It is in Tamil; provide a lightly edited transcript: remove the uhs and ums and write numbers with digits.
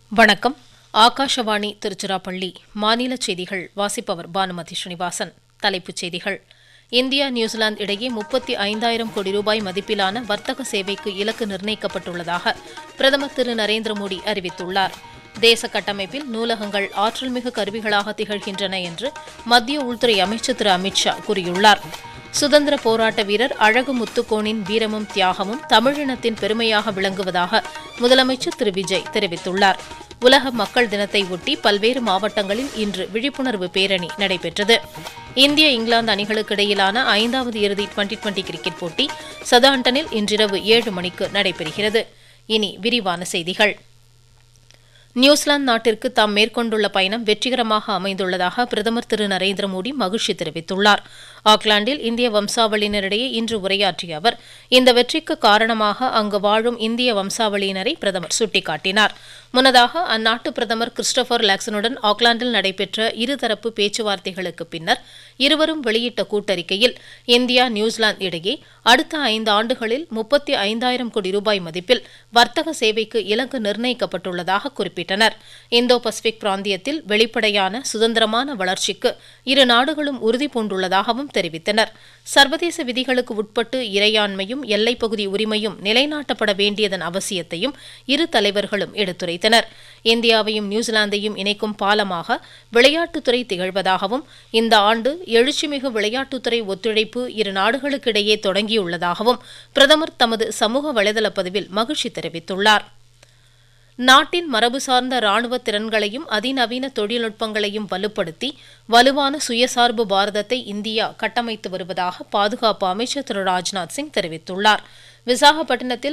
வணக்கம். ஆகாஷவாணி திருச்சிராப்பள்ளி. மாநில செய்திகள் வாசிப்பவர் பானுமதி ஸ்ரீனிவாசன். தலைப்புச் செய்திகள். இந்தியா நியூசிலாந்து இடையே 35,000 கோடி ரூபாய் மதிப்பிலான வர்த்தக சேவைக்கு இலக்கு நிர்ணயிக்கப்பட்டுள்ளதாக பிரதமர் திரு நரேந்திர மோடி அறிவித்துள்ளார். தேச கட்டமைப்பில் நூலகங்கள் ஆற்றல்மிகு கருவிகளாக திகழ்கின்றன என்று மத்திய உள்துறை அமைச்சர் திரு அமித் ஷா கூறியுள்ளார். சுதந்திர போராட்ட வீரர் அழகு முத்துக்கோனின் வீரமும் தியாகமும் தமிழினத்தின் பெருமையாக விளங்குவதாக முதலமைச்சர் திரு விஜய் தெரிவித்துள்ளார். உலக மக்கள் தினத்தை ஒட்டி பல்வேறு மாவட்டங்களில் இன்று விழிப்புணர்வு பேரணி நடைபெற்றது. இந்திய இங்கிலாந்து அணிகளுக்கு இடையிலான 5வது இறுதி டுவெண்டி கிரிக்கெட் போட்டி சதாம்டனில் இன்றிரவு 7 மணிக்கு நடைபெறுகிறது. இனி விரிவான செய்திகள். நியூசிலாந்து நாட்டிற்கு தாம் மேற்கொண்டுள்ள பயணம் வெற்றிகரமாக அமைந்துள்ளதாக பிரதமர் திரு நரேந்திர மோடி மகிழ்ச்சி தெரிவித்துள்ளார். ஆக்லாந்தில் இந்திய வம்சாவளியினரிடையே இன்று உரையாற்றிய அவர் இந்த வெற்றிக்கு காரணமாக அங்கு வாழும் இந்திய வம்சாவளியினரை பிரதமர் சுட்டிக்காட்டினார். முன்னதாக அந்நாட்டு பிரதமர் கிறிஸ்டோபர் லக்சனுடன் ஆக்லாந்தில் நடைபெற்ற இருதரப்பு பேச்சுவார்த்தைகளுக்கு பின்னர் இருவரும் வெளியிட்ட கூட்டறிக்கையில் இந்தியா நியூசிலாந்து இடையே அடுத்த 5 ஆண்டுகளில் 35,000 கோடி ரூபாய் மதிப்பில் வர்த்தக சேவைக்கு இலக்கு நிர்ணயிக்கப்பட்டுள்ளதாக குறிப்பிட்டனர். இந்தோ பசிபிக் பிராந்தியத்தில் வெளிப்படையான சுதந்திரமான வளர்ச்சிக்கு இரு நாடுகளும் உறுதி பூண்டுள்ளதாகவும் தெரிவித்தனர். சர்வதேச விதிகளுக்கு உட்பட்டு இறையாண்மையும் எல்லைப்பகுதி உரிமையும் நிலைநாட்டப்பட வேண்டியதன் அவசியத்தையும் இரு தலைவர்களும் எடுத்துரைத்தனர். இந்தியாவையும் நியூசிலாந்தையும் இணைக்கும் பாலமாக விளையாட்டுத்துறை திகழ்வதாகவும் இந்த ஆண்டு எழுச்சிமிகு விளையாட்டுத்துறை ஒத்துழைப்பு இரு நாடுகளுக்கிடையே தொடங்கியுள்ளதாகவும் பிரதமர் தமது சமூக வலைதள பதிவில் மகிழ்ச்சி தெரிவித்துள்ளார். நாட்டின் மரபு சார்ந்த ராணுவ திறன்களையும் அதிநவீன தொழில்நுட்பங்களையும் வலுப்படுத்தி வலுவான சுயசார்பு பாரதத்தை இந்தியா கட்டமைத்து வருவதாக பாதுகாப்பு அமைச்சர் திரு ராஜ்நாத் சிங் தெரிவித்துள்ளார். விசாகப்பட்டினத்தில்